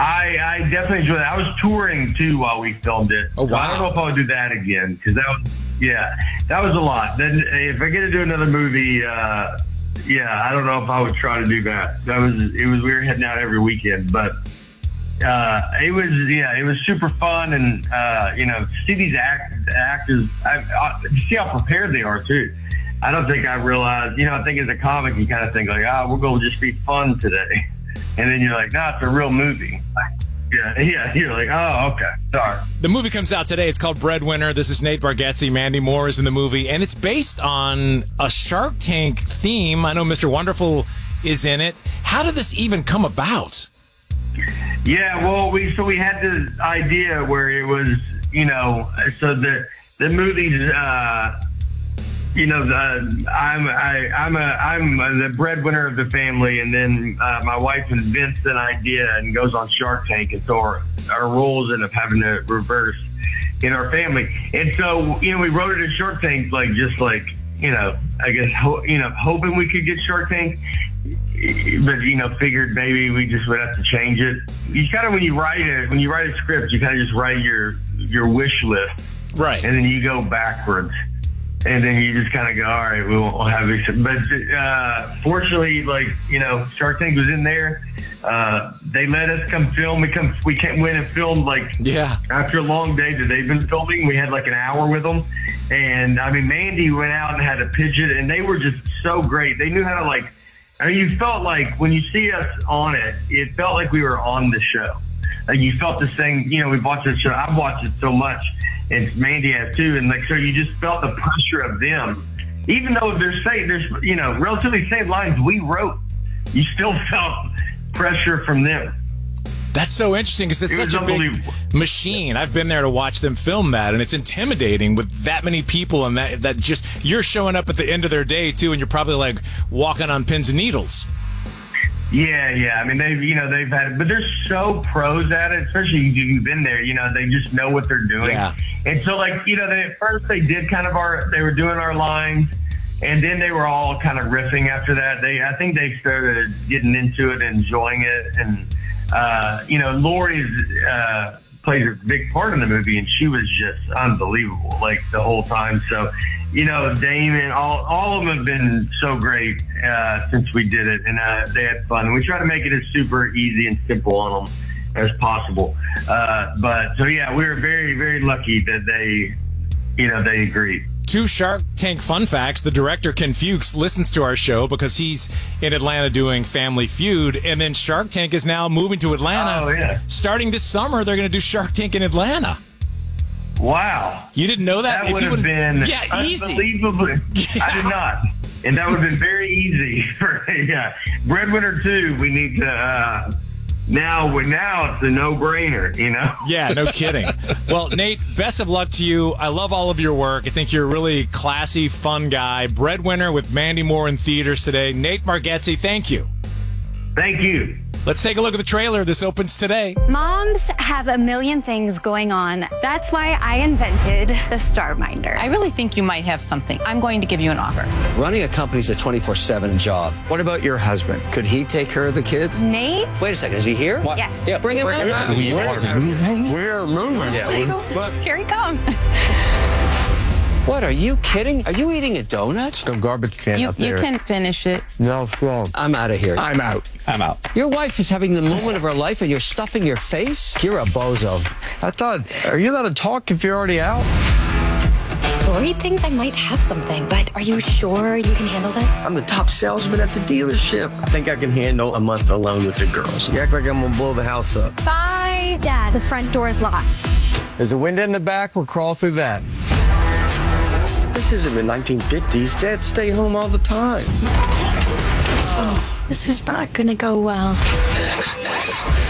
I definitely enjoyed it. I was touring too while we filmed it. Oh, wow. So I don't know if I would do that again because that was a lot. Then if I get to do another movie, I don't know if I would try to do that. We were heading out every weekend, but it was super fun, and see these actors, see how prepared they are too. I don't think I realized, I think as a comic, you kind of think like, we're going to just be fun today. And then you're like, no, it's a real movie. Yeah, you're like, oh, okay, sorry. The movie comes out today. It's called Breadwinner. This is Nate Bargatze. Mandy Moore is in the movie, and it's based on a Shark Tank theme. I know Mr. Wonderful is in it. How did this even come about? Yeah, well, we had this idea where it was, so the movie's, I'm the breadwinner of the family, and then my wife invents an idea and goes on Shark Tank, and so our roles end up having to reverse in our family. And so, we wrote it as Shark Tank, I guess, hoping we could get Shark Tank, but figured maybe we just would have to change it. You kind of when you write a script, you kind of just write your wish list, right? And then you go backwards. And then you just kind of go, all right, we'll have this. But fortunately, Shark Tank was in there. They let us come film. We went and filmed after a long day that they've been filming. We had an hour with them, and I mean, Mandy went out and had to pitch it, and they were just so great. They knew how to you felt like when you see us on it, it felt like we were on the show. You felt the same. We watched the show. I've watched it so much. And Mandy has too, and so you just felt the pressure of them, even though there's relatively same lines we wrote. You still felt pressure from them. That's so interesting because it's such a big machine. I've been there to watch them film that, and it's intimidating with that many people, and that just you're showing up at the end of their day too, and you're probably walking on pins and needles. Yeah. I mean, they've had, but they're so pros at it, especially if you've been there. They just know what they're doing. Yeah. And so, at first they did they were doing our lines, and then they were all kind of riffing after that. I think they started getting into it, and enjoying it, and Lori plays a big part in the movie, and she was just unbelievable, the whole time. So. Damon, all of them have been so great since we did it, and they had fun. And we try to make it as super easy and simple on them as possible. We were very, very lucky that they agreed. 2 Shark Tank fun facts. The director, Ken Fuchs, listens to our show because he's in Atlanta doing Family Feud, and then Shark Tank is now moving to Atlanta. Oh, yeah. Starting this summer, they're going to do Shark Tank in Atlanta. Wow. You didn't know that? That would have been easy. Unbelievably. Yeah. I did not. And that would have been very easy. Breadwinner 2, we need to... Now it's a no-brainer, Yeah, no kidding. Well, Nate, best of luck to you. I love all of your work. I think you're a really classy, fun guy. Breadwinner with Mandy Moore in theaters today. Nate Bargatze, thank you. Thank you. Let's take a look at the trailer. This opens today. Moms have a million things going on. That's why I invented the StarMinder. I really think you might have something. I'm going to give you an offer. Running a company's a 24/7 job. What about your husband? Could he take care of the kids? Nate? Wait a second. Is he here? What? Yes. Yeah, bring him in. We are moving. We're moving. Yeah. Here he comes. What, are you kidding? Are you eating a donut? The garbage can up there. You can finish it. No, it's wrong. I'm out of here. I'm out. Your wife is having the moment of her life and you're stuffing your face? You're a bozo. I thought, are you allowed to talk if you're already out? Lori thinks I might have something, but are you sure you can handle this? I'm the top salesman at the dealership. I think I can handle a month alone with the girls. You act like I'm gonna blow the house up. Bye. Dad, the front door is locked. There's a window in the back. We'll crawl through that. This isn't the 1950s. Dad stay home all the time. Oh, this is not gonna go well.